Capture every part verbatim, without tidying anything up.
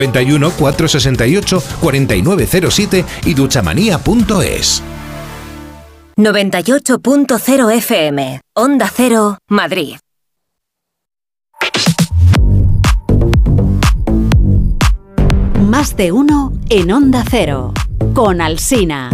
noventa y uno, cuatrocientos sesenta y ocho, cuarenta y nueve cero siete y duchamanía punto es. noventa y ocho punto cero F M, Onda Cero, Madrid. Más de uno en Onda Cero, con Alsina.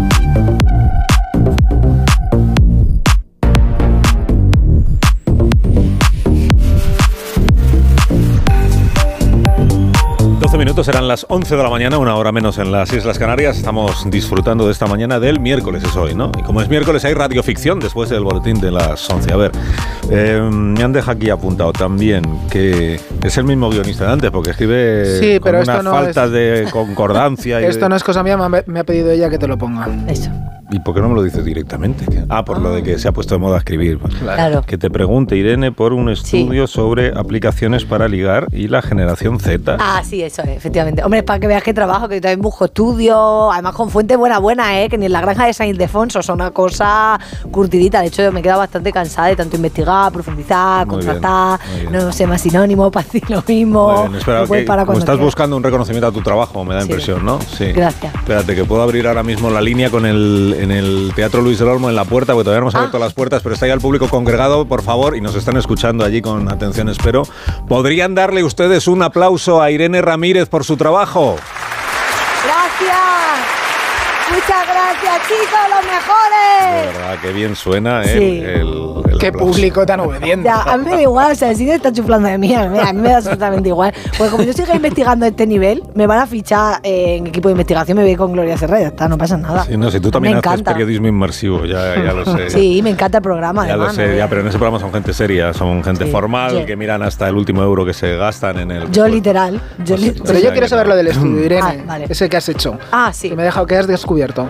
doce minutos, serán las once de la mañana, una hora menos en las Islas Canarias. Estamos disfrutando de esta mañana del miércoles, es hoy, ¿no? Y como es miércoles hay radioficción después del boletín de las once. A ver, eh, me han dejado aquí apuntado también que es el mismo guionista de antes, porque escribe sí, pero con esto una no falta es... de concordancia. y Esto de... no es cosa mía, me ha, me ha pedido ella que te lo ponga. Eso. ¿Y por qué no me lo dices directamente? Ah, por ah. lo de que se ha puesto de moda escribir. Claro. Que te pregunte, Irene, por un estudio sí. sobre aplicaciones para ligar y la generación Z. Ah, sí, eso es, efectivamente. Hombre, es para que veas que trabajo, que yo también busco estudios, además con fuentes buena buena, ¿eh? Que ni en la granja de San Ildefonso, son una cosa curtidita. De hecho, yo me he quedado bastante cansada de tanto investigar, profundizar, muy contratar, bien, bien. no sé, más sinónimos, para decir lo mismo. Bien, espera, que, como estás quieras. buscando un reconocimiento a tu trabajo, me da sí. impresión, ¿no? Sí. Gracias. Espérate, que puedo abrir ahora mismo la línea con el en el Teatro Luis del Olmo en la puerta, porque todavía no hemos abierto ah. las puertas, pero está ya el público congregado, por favor, y nos están escuchando allí con atención, espero. ¿Podrían darle ustedes un aplauso a Irene Ramírez por su trabajo? ¡Gracias! ¡Muchas gracias, chicos, los mejores! De verdad, qué bien suena el, sí. el, el Qué aplauso. Público tan obediente. Ya, a mí me da igual, o sea, el cine está chuflando de mí, a mí, a mí me da absolutamente igual. Porque como yo sigo investigando a este nivel, me van a fichar eh, en equipo de investigación, me voy con Gloria Serra, ya está, no pasa nada. Sí, no, si tú también me haces encanta. periodismo inmersivo, ya, ya lo sé. Sí, me encanta el programa, ya además. Ya lo sé, ya, pero en ese programa son gente seria, son gente sí. formal, sí. que miran hasta el último euro que se gastan en el... Yo literal. Yo pues, li pero yo quiero saber lo del estudio, Irene, ah, vale. ese que has hecho. Ah, sí. Que me he dejado, que has descubierto.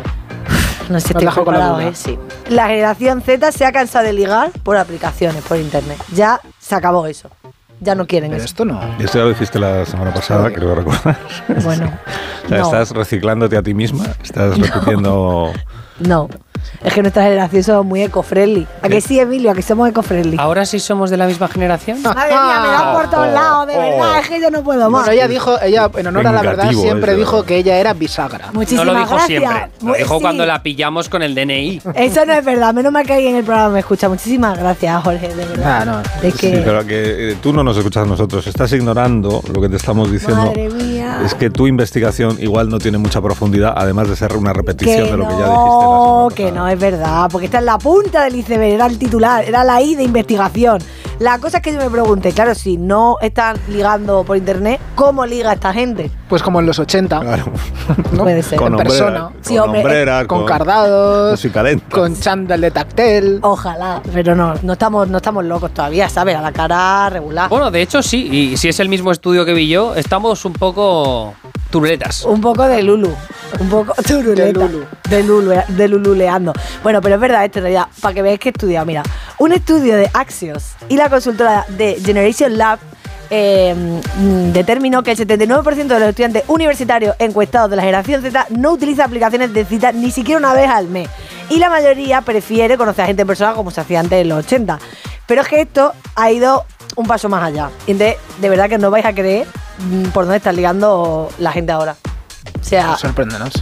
No sé, estoy preparado, ¿eh? Sí. La generación Z se ha cansado de ligar por aplicaciones, por internet. Ya se acabó eso. Ya no quieren Pero eso. esto no. Esto ya lo hiciste la semana pasada, creo recordar. Bueno. O sea, no. ¿Estás reciclándote a ti misma? ¿Estás repitiendo...? No. Es que nuestra generación somos muy eco-friendly. ¿A que sí, Emilio? ¿A que somos eco-friendly? ¿Ahora sí somos de la misma generación? Madre mía, me dan por todos lados, de verdad, oh. es que yo no puedo más. Bueno, ella dijo, ella en honor a la verdad siempre eso. dijo que ella era bisagra. Muchísimas no lo dijo gracias. siempre, lo dijo sí. cuando la pillamos con el D N I. Eso no es verdad, menos mal que alguien en el programa me escucha. Muchísimas gracias, Jorge, de verdad. Ah, no. De que... Sí, pero que eh, tú no nos escuchas a nosotros, estás ignorando lo que te estamos diciendo. Madre mía. Es que tu investigación igual no tiene mucha profundidad, además de ser una repetición que de lo que no, ya dijiste la semana pasada. Que no es verdad, porque está en la punta del iceberg, era el titular, era la I de investigación. La cosa es que yo me pregunté, claro, si no están ligando por internet, ¿cómo liga esta gente? Pues como en los ochenta. Claro. ¿No? Puede ser. Con en hombrera, persona. Con, sí, hombre, hombreras, con, con cardados, música lenta. Con chándal de tactel. Ojalá, pero no, no estamos, no estamos locos todavía, ¿sabes? A la cara regular. Bueno, de hecho sí, y si es el mismo estudio que vi yo, estamos un poco turuletas. Un poco de Lulu, un poco turuleta. De Lulu. De Lulu, de Lululeando. Bueno, pero es verdad esto en realidad, para que veáis que he estudiado. Mira, un estudio de Axios y la consultora de Generation Lab Eh, determinó que el setenta y nueve por ciento de los estudiantes universitarios encuestados de la generación Z no utiliza aplicaciones de cita ni siquiera una vez al mes. Y la mayoría prefiere conocer a gente en persona como se hacía antes en los ochenta. Pero es que esto ha ido un paso más allá. Y de, de verdad que no vais a creer por dónde está ligando la gente ahora. O sea, sorpréndenos.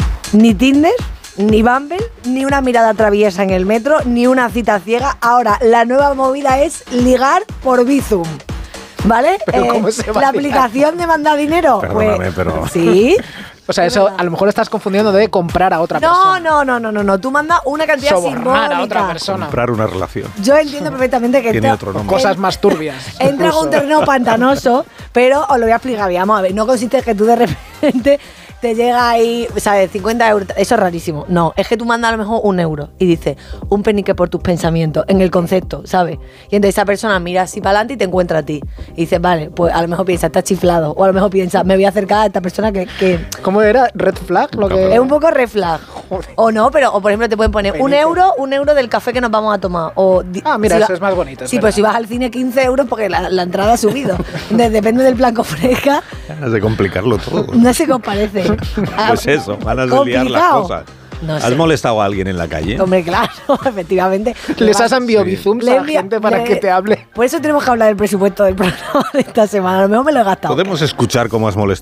Ni Tinder, ni Bumble, ni una mirada traviesa en el metro, ni una cita ciega. Ahora, la nueva movida es ligar por Bizum. ¿Vale? ¿Pero eh, cómo se va la a aplicación de mandar dinero. Perdóname, pues, pero... Sí. O sea, eso a lo mejor estás confundiendo de comprar a otra no, persona. No, no, no, no, no. Tú mandas una cantidad Sobornar simbólica. a otra persona. Comprar una relación. Yo entiendo perfectamente que tiene esto, otro nombre. Cosas más turbias. Entra en un terreno pantanoso, pero os lo voy a explicar. Vamos a ver, no consiste en que tú de repente te llega ahí, ¿sabes? cincuenta euros. Eso es rarísimo. No, es que tú mandas a lo mejor un euro y dices, un penique por tus pensamientos, en el concepto, ¿sabes? Y entonces esa persona mira así para adelante y te encuentra a ti. Y dices, vale, pues a lo mejor piensa, está chiflado. O a lo mejor piensa, me voy a acercar a esta persona que... que ¿Cómo era? ¿Red flag? Lo que... Es un poco red flag. O no, pero, o por ejemplo, te pueden poner un euro, un euro del café que nos vamos a tomar. O ah, mira, si eso va, es más bonito. Sí, pues si vas al cine, quince euros porque la, la entrada ha subido. Entonces, depende del plan que ofrezca. Ganas de complicarlo todo. No sé qué os parece. Pues eso, ganas de liar las cosas. No ¿Has sé. molestado a alguien en la calle? Hombre, claro, efectivamente. Les has enviado Sí. bizums Le a la envía- gente para le- que te hable. Por eso tenemos que hablar del presupuesto del programa de esta semana. A lo mejor me lo he gastado. ¿Podemos escuchar cómo has molestado